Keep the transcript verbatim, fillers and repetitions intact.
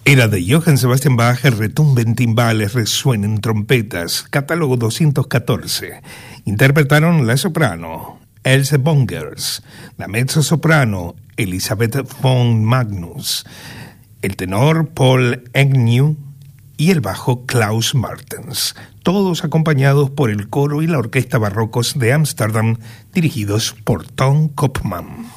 Era de Johann Sebastian Bach, retumben timbales, resuenen trompetas, catálogo doscientos catorce. Interpretaron la soprano Else Bongers, la mezzosoprano Elisabeth von Magnus, el tenor Paul Agnew y el bajo Klaus Martens, todos acompañados por el coro y la orquesta barrocos de Ámsterdam, dirigidos por Tom Kopman.